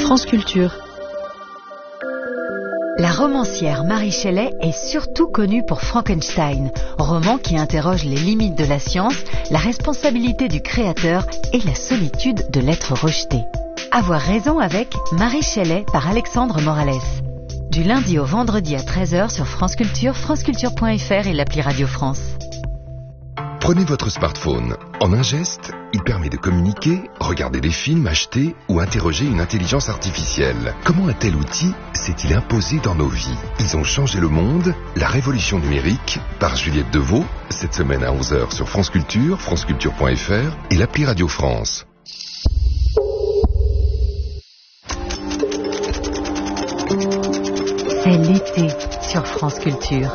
France Culture. La romancière Mary Shelley est surtout connue pour Frankenstein, roman qui interroge les limites de la science, la responsabilité du créateur et la solitude de l'être rejeté. Avoir raison avec Mary Shelley par Alexandre Morales. Du lundi au vendredi à 13h sur France Culture, franceculture.fr et l'appli Radio France. Prenez votre smartphone. En un geste, il permet de communiquer, regarder des films, acheter ou interroger une intelligence artificielle. Comment un tel outil s'est-il imposé dans nos vies? Ils ont changé le monde, la révolution numérique, par Juliette Deveau, cette semaine à 11h sur France Culture, franceculture.fr et l'appli Radio France. C'est l'été sur France Culture.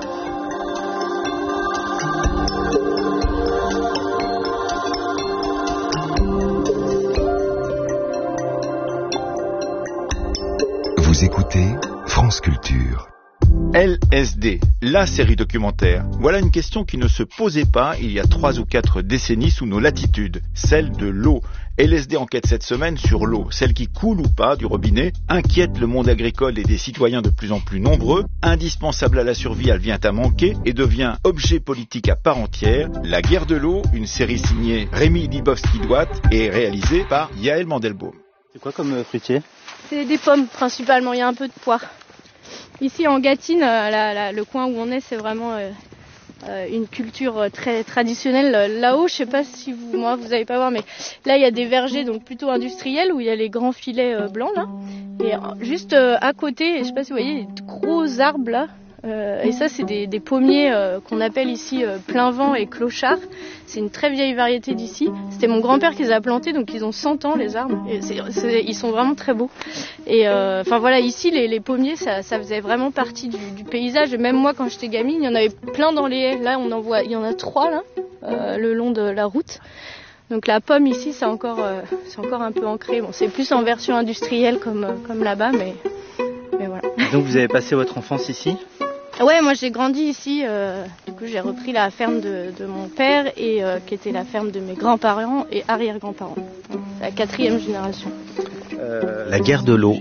Vous écoutez France Culture. LSD, la série documentaire. Voilà une question qui ne se posait pas il y a 3 ou 4 décennies sous nos latitudes, celle de l'eau. LSD enquête cette semaine sur l'eau, celle qui coule ou pas du robinet, inquiète le monde agricole et des citoyens de plus en plus nombreux, indispensable à la survie, elle vient à manquer et devient objet politique à part entière. La guerre de l'eau, une série signée Rémi Dibowski-Douat et réalisée par Yaël Mandelbaum. C'est quoi comme fruitier? C'est des pommes principalement, il y a un peu de poire. Ici en Gâtine, le coin où on est, c'est vraiment une culture très traditionnelle. Là-haut, je sais pas si vous allez pas voir, mais là il y a des vergers donc plutôt industriels où il y a les grands filets blancs là. Et juste à côté, je sais pas si vous voyez, des gros arbres là. Et ça c'est des pommiers qu'on appelle ici plein vent et clochard. C'est une très vieille variété d'ici. C'était mon grand-père qui les a plantés, donc ils ont 100 ans les arbres. Et ils sont vraiment très beaux. Et enfin voilà, ici les pommiers ça faisait vraiment partie du paysage. Et même moi quand j'étais gamine, il y en avait plein dans les haies. Là il y en a 3 là, le long de la route. Donc la pomme ici c'est encore un peu ancré. Bon, c'est plus en version industrielle comme là-bas, mais voilà. Donc vous avez passé votre enfance ici? Ouais, moi j'ai grandi ici, du coup j'ai repris la ferme de mon père et qui était la ferme de mes grands-parents et arrière-grands-parents. C'est la 4e génération. La guerre de l'eau.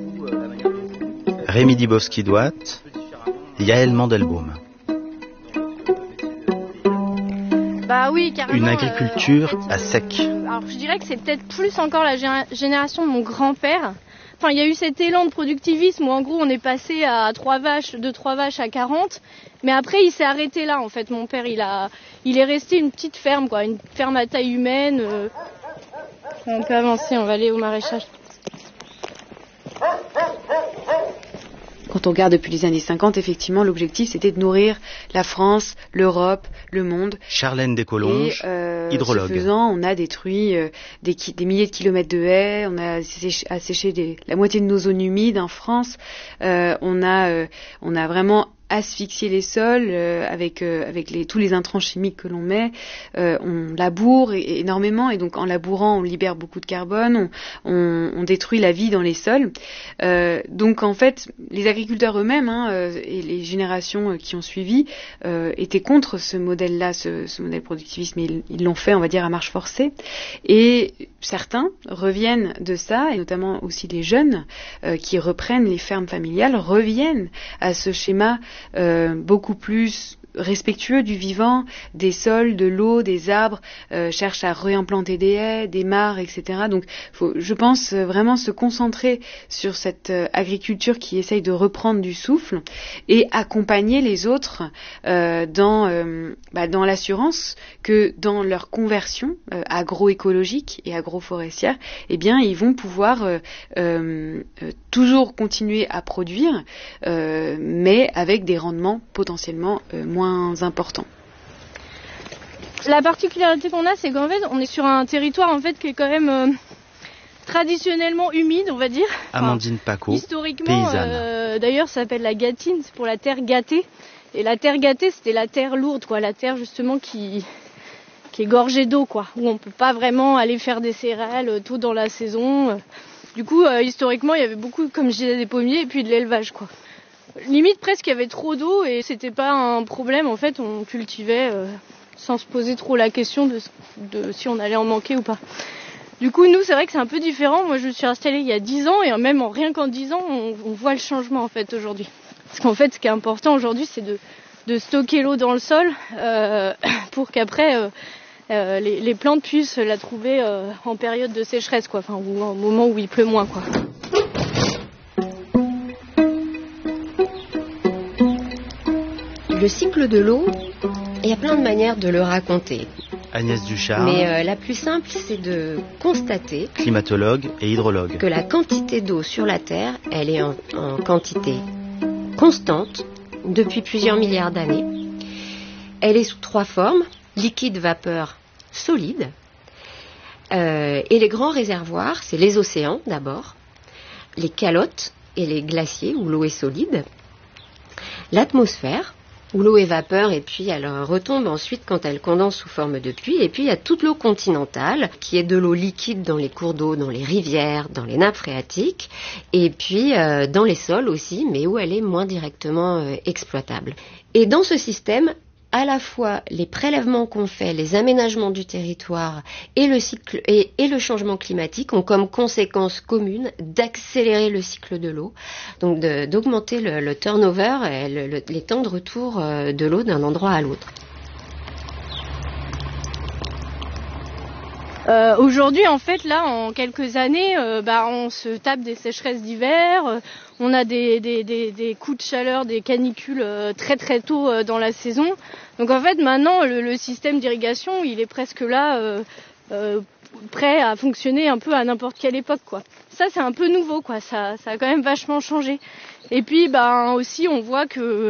Rémi Dibowski-Douat, Yaël Mandelbaum. Bah oui, carrément. Une agriculture à sec. Alors je dirais que c'est peut-être plus encore la génération de mon grand-père. Enfin, il y a eu cet élan de productivisme où en gros on est passé à 3 vaches à 40, mais après il s'est arrêté là en fait. Mon père il est resté une petite ferme quoi, une ferme à taille humaine. On peut avancer, on va aller au maraîchage. Quand on regarde depuis les années 50, effectivement, l'objectif c'était de nourrir la France, l'Europe, le monde. Charlène Descolonges, hydrologue. Ce faisant, on a détruit des milliers de kilomètres de haies, on a asséché la moitié de nos zones humides en France. On a vraiment asphyxier les sols avec tous les intrants chimiques que l'on met. On laboure énormément et donc en labourant on libère beaucoup de carbone, on détruit la vie dans les sols. Donc en fait les agriculteurs eux-mêmes et les générations qui ont suivi étaient contre ce modèle-là, ce modèle productiviste, mais ils l'ont fait on va dire à marche forcée. Et certains reviennent de ça, et notamment aussi les jeunes qui reprennent les fermes familiales, reviennent à ce schéma beaucoup plus respectueux du vivant, des sols, de l'eau, des arbres, cherchent à réimplanter des haies, des mares, etc. Donc, je pense vraiment se concentrer sur cette agriculture qui essaye de reprendre du souffle et accompagner les autres dans l'assurance que dans leur conversion agroécologique et agroforestière, eh bien, ils vont pouvoir toujours continuer à produire, mais avec des rendements potentiellement moins importants. La particularité qu'on a, c'est qu'en fait, on est sur un territoire en fait qui est quand même traditionnellement humide, on va dire. Amandine Paco, historiquement, paysanne. D'ailleurs, ça s'appelle la Gâtine, c'est pour la terre gâtée. Et la terre gâtée, c'était la terre lourde, quoi, la terre justement qui est gorgée d'eau, quoi, où on peut pas vraiment aller faire des céréales tôt dans la saison. Du coup, historiquement, il y avait beaucoup, comme je disais, des pommiers et puis de l'élevage, quoi. Limite, presque, il y avait trop d'eau et c'était pas un problème. En fait, on cultivait sans se poser trop la question de si on allait en manquer ou pas. Du coup, nous, c'est vrai que c'est un peu différent. Moi, je suis installée il y a 10 ans et même rien qu'en 10 ans, on voit le changement en fait aujourd'hui. Parce qu'en fait, ce qui est important aujourd'hui, c'est de stocker l'eau dans le sol pour qu'après les plantes puissent la trouver en période de sécheresse, quoi. Enfin, ou au moment où il pleut moins, quoi. Le cycle de l'eau, il y a plein de manières de le raconter. Agnès Duchard. Mais la plus simple, c'est de constater, climatologue et hydrologue, que la quantité d'eau sur la Terre, elle est en quantité constante depuis plusieurs milliards d'années. Elle est sous 3 formes, liquide, vapeur, solide. Et les grands réservoirs, c'est les océans d'abord, les calottes et les glaciers où l'eau est solide, l'atmosphère, où l'eau est vapeur et puis elle retombe ensuite quand elle condense sous forme de pluie. Et puis il y a toute l'eau continentale qui est de l'eau liquide dans les cours d'eau, dans les rivières, dans les nappes phréatiques et puis dans les sols aussi, mais où elle est moins directement exploitable. Et dans ce système, à la fois les prélèvements qu'on fait, les aménagements du territoire et le cycle et le changement climatique ont comme conséquence commune d'accélérer le cycle de l'eau, donc d'augmenter le turnover et les temps de retour de l'eau d'un endroit à l'autre. Aujourd'hui, en fait, là, en quelques années, on se tape des sécheresses d'hiver, on a des coups de chaleur, des canicules très très tôt dans la saison. Donc en fait, maintenant, le système d'irrigation, il est presque là, prêt à fonctionner un peu à n'importe quelle époque, quoi. Ça, c'est un peu nouveau, quoi. Ça a quand même vachement changé. Et puis, aussi, on voit que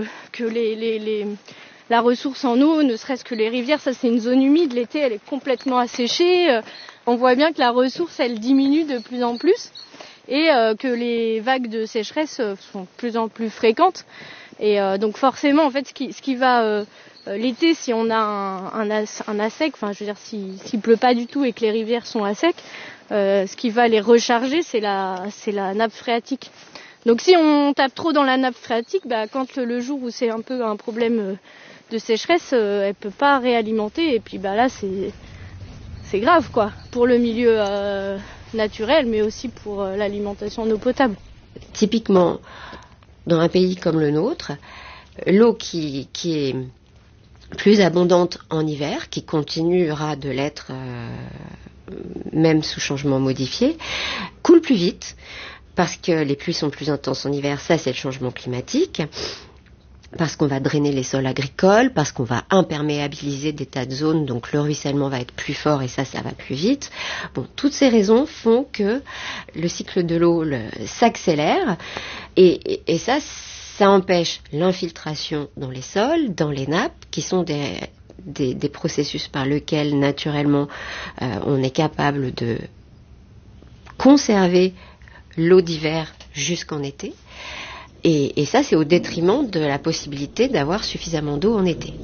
la ressource en eau, ne serait-ce que les rivières, ça c'est une zone humide, l'été elle est complètement asséchée. On voit bien que la ressource elle diminue de plus en plus et que les vagues de sécheresse sont de plus en plus fréquentes. Et donc forcément en fait ce qui va l'été, si on a un à sec, enfin je veux dire s'il pleut pas du tout et que les rivières sont à sec, ce qui va les recharger c'est la nappe phréatique. Donc si on tape trop dans la nappe phréatique, quand le jour où c'est un peu un problème de sécheresse, elle peut pas réalimenter et puis là c'est grave quoi pour le milieu naturel mais aussi pour l'alimentation en eau potable. Typiquement dans un pays comme le nôtre, l'eau qui est plus abondante en hiver, qui continuera de l'être même sous changement modifié, coule plus vite parce que les pluies sont plus intenses en hiver, ça c'est le changement climatique. Parce qu'on va drainer les sols agricoles, parce qu'on va imperméabiliser des tas de zones, donc le ruissellement va être plus fort et ça va plus vite. Bon, toutes ces raisons font que le cycle de l'eau s'accélère et ça empêche l'infiltration dans les sols, dans les nappes, qui sont des processus par lesquels naturellement on est capable de conserver l'eau d'hiver jusqu'en été. Et ça, c'est au détriment de la possibilité d'avoir suffisamment d'eau en été.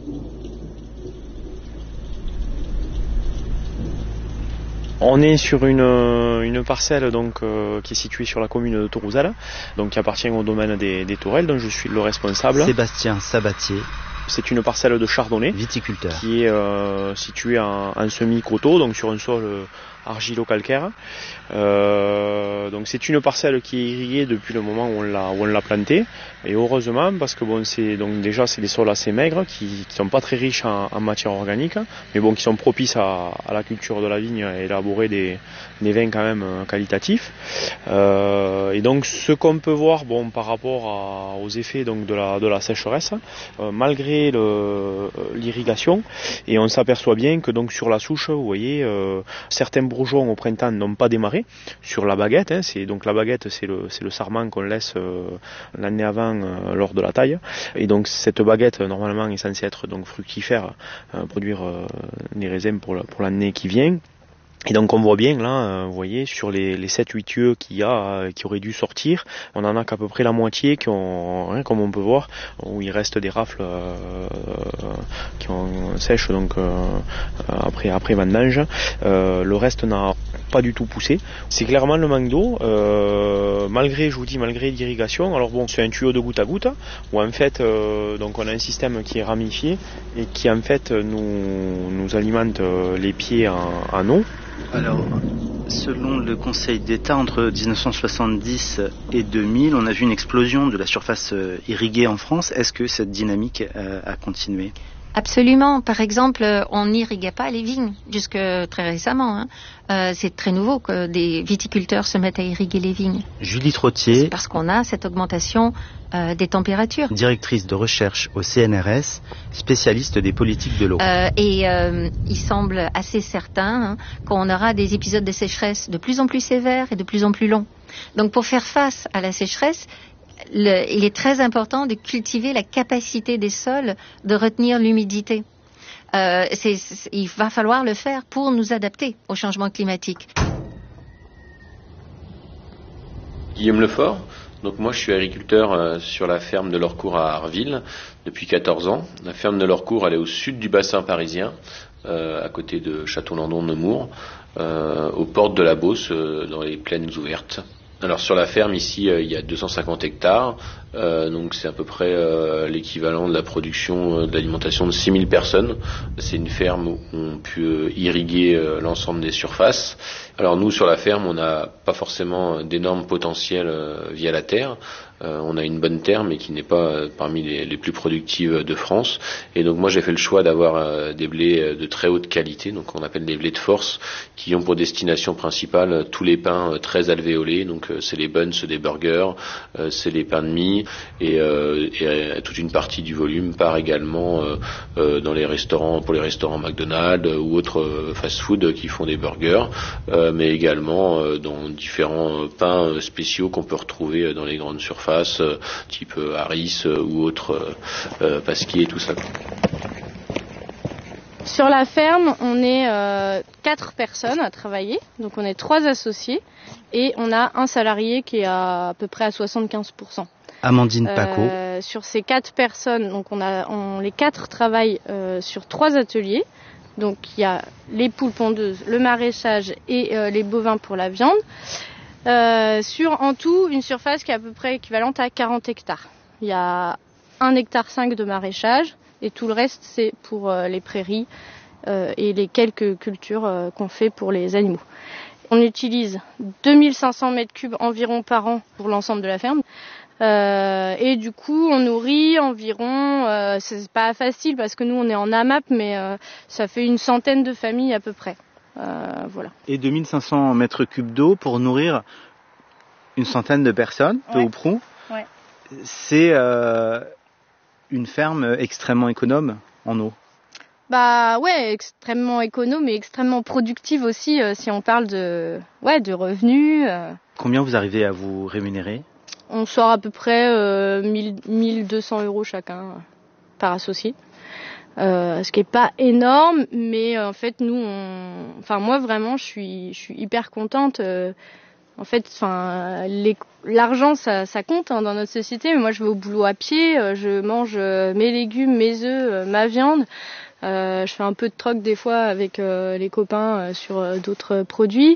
On est sur une parcelle donc qui est située sur la commune de Tourouzal, donc qui appartient au domaine des Tourelles, dont je suis le responsable. Sébastien Sabatier. C'est une parcelle de chardonnay, viticulteur, qui est située en semi-coteau, donc sur un sol argilo-calcaire. Donc c'est une parcelle qui est irriguée depuis le moment où on l'a plantée, et heureusement parce que c'est des sols assez maigres qui sont pas très riches en matière organique, mais qui sont propices à la culture de la vigne et élaborer des vins quand même qualitatifs. Et donc ce qu'on peut voir par rapport aux effets donc de la sécheresse, malgré l'irrigation, et on s'aperçoit bien que donc sur la souche, vous voyez, certains bourgeons au printemps n'ont pas démarré sur la baguette. Donc la baguette, c'est le sarment qu'on laisse l'année avant lors de la taille. Et donc cette baguette normalement est censée être donc fructifère, produire des raisins pour l'année qui vient. Et donc on voit bien là, vous voyez, sur les 7-8 tuyaux qui auraient dû sortir, on en a qu'à peu près la moitié qui ont, comme on peut voir, où il reste des rafles qui ont sèche donc après vendange. Le reste n'a pas du tout poussé. C'est clairement le manque d'eau, malgré l'irrigation. Alors c'est un tuyau de goutte à goutte, où en fait donc on a un système qui est ramifié et qui en fait nous alimente les pieds en eau. Alors, Selon le Conseil d'État, entre 1970 et 2000, on a vu une explosion de la surface irriguée en France. Est-ce que cette dynamique a continué ? Absolument. Par exemple, on n'irriguait pas les vignes jusque très récemment. C'est très nouveau que des viticulteurs se mettent à irriguer les vignes. Julie Trottier. C'est parce qu'on a cette augmentation des températures. Directrice de recherche au CNRS, spécialiste des politiques de l'eau. Il semble assez certain qu'on aura des épisodes de sécheresse de plus en plus sévères et de plus en plus longs. Donc pour faire face à la sécheresse, il est très important de cultiver la capacité des sols de retenir l'humidité. Il va falloir le faire pour nous adapter au changement climatique. Guillaume Lefort. Donc moi je suis agriculteur sur la ferme de l'Orcourt à Arville depuis 14 ans. La ferme de l'Orcourt elle est au sud du bassin parisien, à côté de Château-Landon-Nemours, aux portes de la Beauce, dans les plaines ouvertes. Alors sur la ferme ici il y a 250 hectares, donc c'est à peu près l'équivalent de la production de l'alimentation de 6000 personnes. C'est une ferme où on peut irriguer l'ensemble des surfaces. Alors nous sur la ferme on n'a pas forcément d'énormes potentiels via la terre. On a une bonne terre mais qui n'est pas parmi les plus productives de France. Et donc moi j'ai fait le choix d'avoir des blés de très haute qualité, donc on appelle des blés de force, qui ont pour destination principale tous les pains très alvéolés. Donc c'est les buns des burgers, c'est les pains de mie et toute une partie du volume part également dans les restaurants, pour les restaurants McDonald's ou autres fast-food qui font des burgers, mais également dans différents pains spéciaux qu'on peut retrouver dans les grandes surfaces, type Harris ou autres Pasquier et tout ça. Sur la ferme, on est 4 personnes à travailler, donc on est 3 associés et on a un salarié qui est à peu près à 75%. Amandine Paco. Sur ces 4 personnes, donc les 4 travaillent sur 3 ateliers. Donc il y a les poules pondeuses, le maraîchage et les bovins pour la viande. Sur en tout une surface qui est à peu près équivalente à 40 hectares. Il y a 1,5 hectare de maraîchage et tout le reste c'est pour les prairies et les quelques cultures qu'on fait pour les animaux. On utilise 2500 mètres cubes environ par an pour l'ensemble de la ferme. Et du coup on nourrit environ, c'est pas facile parce que nous on est en AMAP, mais ça fait une centaine de familles à peu près. Voilà. Et 2500 mètres cubes d'eau pour nourrir une centaine de personnes, peu ou prou. Ouais. C'est une ferme extrêmement économe en eau. Bah ouais, extrêmement économe et extrêmement productive aussi si on parle de revenus. Combien vous arrivez à vous rémunérer ? On sort à peu près 1200 € chacun par associé. Ce qui est pas énorme, mais en fait moi vraiment je suis hyper contente. En fait, l'argent ça compte dans notre société, mais moi je vais au boulot à pied, je mange mes légumes, mes œufs, ma viande. Je fais un peu de troc des fois avec les copains sur d'autres produits.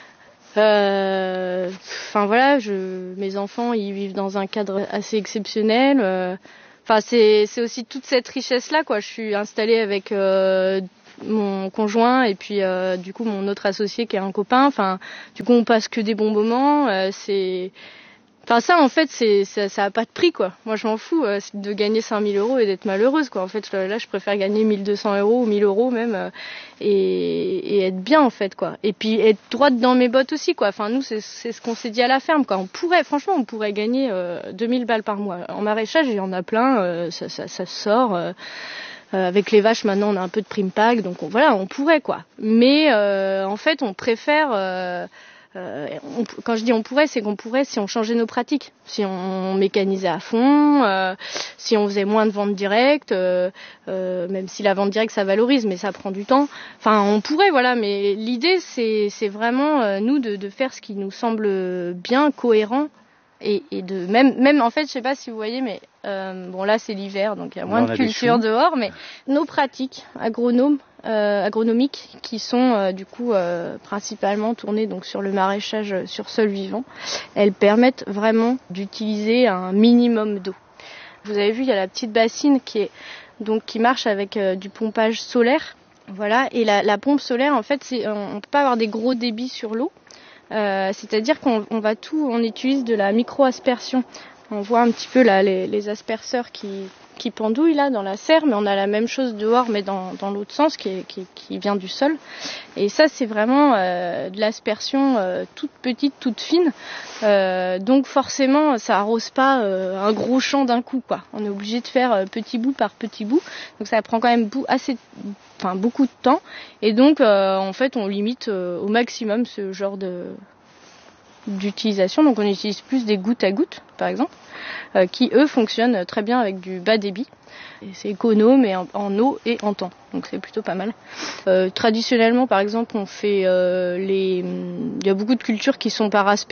Mes enfants ils vivent dans un cadre assez exceptionnel. C'est aussi toute cette richesse là quoi. Je suis installée avec mon conjoint et puis du coup mon autre associé qui est un copain. Du coup on passe que des bons moments. Ça en fait ça a pas de prix quoi. Moi je m'en fous de gagner 5000 € et d'être malheureuse quoi. En fait là je préfère gagner 1200 € ou 1000 € même et être bien en fait quoi. Et puis être droite dans mes bottes aussi quoi. Nous c'est ce qu'on s'est dit à la ferme quoi. On pourrait gagner 2000 balles par mois. En maraîchage il y en a plein, ça sort. Avec les vaches maintenant on a un peu de prime pack donc on pourrait quoi. Mais en fait on préfère quand je dis on pourrait, c'est qu'on pourrait si on changeait nos pratiques, si on mécanisait à fond, si on faisait moins de ventes directes, même si la vente directe ça valorise, mais ça prend du temps. On pourrait, mais l'idée c'est vraiment nous de faire ce qui nous semble bien, cohérent et de même en fait, je sais pas si vous voyez, mais là c'est l'hiver donc il y a moins de culture dehors, mais nos pratiques agronomiques qui sont du coup principalement tournées donc sur le maraîchage sur sol vivant, elles permettent vraiment d'utiliser un minimum d'eau. Vous avez vu, il y a la petite bassine qui marche avec du pompage solaire Voilà, et la pompe solaire, en fait, on peut pas avoir des gros débits sur l'eau. C'est-à-dire on utilise de la micro-aspersion. On voit un petit peu là les asperceurs qui pendouillent là dans la serre, mais on a la même chose dehors, mais dans l'autre sens, qui vient du sol. Et ça, c'est vraiment de l'aspersion toute petite, toute fine. Donc forcément, ça arrose pas un gros champ d'un coup, quoi. On est obligé de faire petit bout par petit bout. Donc ça prend quand même beaucoup de temps. Et donc, en fait, on limite au maximum ce genre d'utilisation. Donc on utilise plus des gouttes à gouttes, par exemple, qui eux fonctionnent très bien avec du bas débit. Et c'est économe et en eau et en temps, donc c'est plutôt pas mal. Traditionnellement, par exemple, on fait il y a beaucoup de cultures qui sont par aspersion.